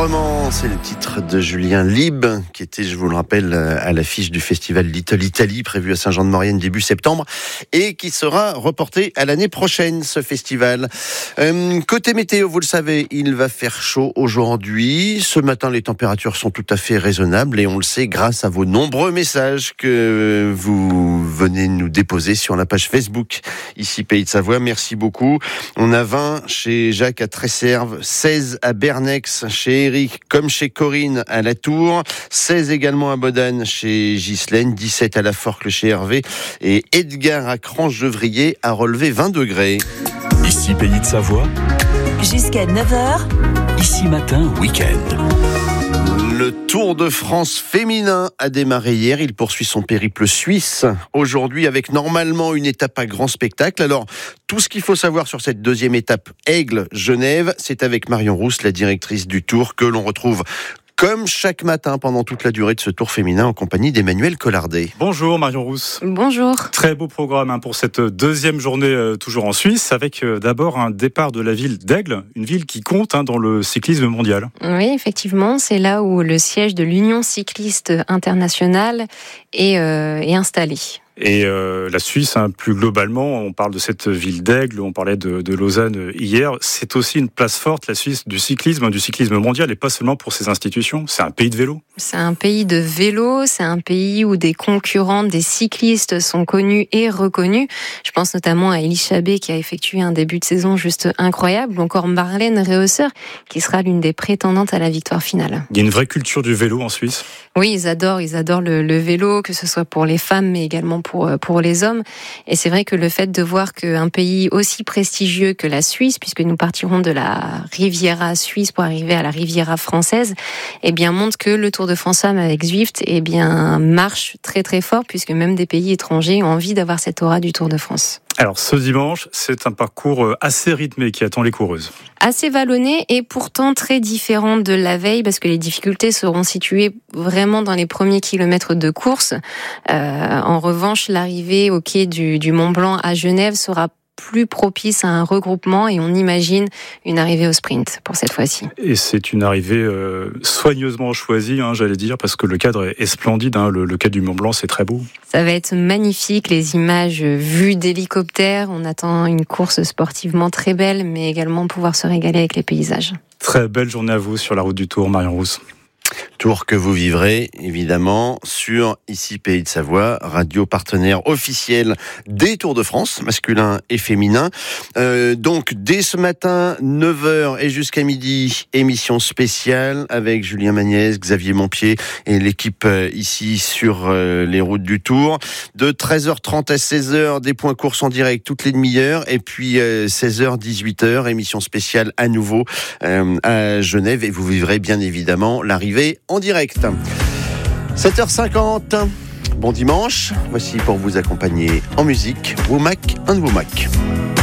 Tendrement, c'est le titre de Julien Lieb, qui était, je vous le rappelle, à l'affiche du festival Little Italy, prévu à Saint-Jean-de-Maurienne début septembre, et qui sera reporté à l'année prochaine, ce festival. Côté météo, vous le savez, il va faire chaud aujourd'hui. Ce matin, les températures sont tout à fait raisonnables, et on le sait grâce à vos nombreux messages que vous venez nous déposer sur la page Facebook, ici Pays de Savoie. Merci beaucoup. On a 20 chez Jacques à Tresserve, 16 à Bernex, chez Eric, comme chez Corinne à La Tour, 16 également à Bodane chez Ghislaine, 17 à La Forcle chez Hervé, et Edgar à Cranche-Gevrier a relevé 20 degrés. Ici Pays de Savoie, jusqu'à 9h, ici matin, week-end. Le Tour de France féminin a démarré hier. Il poursuit son périple suisse aujourd'hui avec normalement une étape à grand spectacle. Alors, tout ce qu'il faut savoir sur cette deuxième étape Aigle-Genève, c'est avec Marion Rousse, la directrice du Tour, que l'on retrouve comme chaque matin pendant toute la durée de ce Tour féminin en compagnie d'Emmanuel Collardet. Bonjour Marion Rousse. Bonjour. Très beau programme pour cette deuxième journée toujours en Suisse, avec d'abord un départ de la ville d'Aigle, une ville qui compte dans le cyclisme mondial. Oui, effectivement, c'est là où le siège de l'Union cycliste internationale est installé. Et la Suisse, plus globalement, on parle de cette ville d'Aigle, on parlait de Lausanne hier, c'est aussi une place forte, la Suisse, du cyclisme mondial, et pas seulement pour ses institutions, c'est un pays de vélo. C'est un pays de vélo, c'est un pays où des concurrentes, des cyclistes sont connus et reconnus. Je pense notamment à Elie Chabet qui a effectué un début de saison juste incroyable, ou encore Marlène Reusser qui sera l'une des prétendantes à la victoire finale. Il y a une vraie culture du vélo en Suisse. Oui, ils adorent le vélo, que ce soit pour les femmes, mais également pour les hommes. Et c'est vrai que le fait de voir qu'un pays aussi prestigieux que la Suisse, puisque nous partirons de la Riviera suisse pour arriver à la Riviera française, montre que le Tour de France Femmes avec Zwift, marche très très fort, puisque même des pays étrangers ont envie d'avoir cette aura du Tour de France. Alors ce dimanche, c'est un parcours assez rythmé qui attend les coureuses. Assez vallonné et pourtant très différent de la veille, parce que les difficultés seront situées vraiment dans les premiers kilomètres de course. En revanche, l'arrivée au quai du Mont Blanc à Genève sera plus propice à un regroupement, et on imagine une arrivée au sprint pour cette fois-ci. Et c'est une arrivée soigneusement choisie, j'allais dire, parce que le cadre est splendide. Le quai du Mont Blanc, c'est très beau. Ça va être magnifique, les images vues d'hélicoptère. On attend une course sportivement très belle, mais également pouvoir se régaler avec les paysages. Très belle journée à vous sur la route du Tour, Marion Rousse. Tour que vous vivrez, évidemment, sur ici Pays de Savoie, radio partenaire officiel des Tours de France, masculin et féminin. Donc, dès ce matin, 9h et jusqu'à midi, émission spéciale avec Julien Magnès, Xavier Montpied et l'équipe ici sur les routes du Tour. De 13h30 à 16h, des points courses en direct toutes les demi-heures. Et puis 16h, 18h, émission spéciale à nouveau à Genève. Et vous vivrez bien évidemment l'arrivée en direct. 7h50, bon dimanche. Voici pour vous accompagner en musique, Womack and Womack.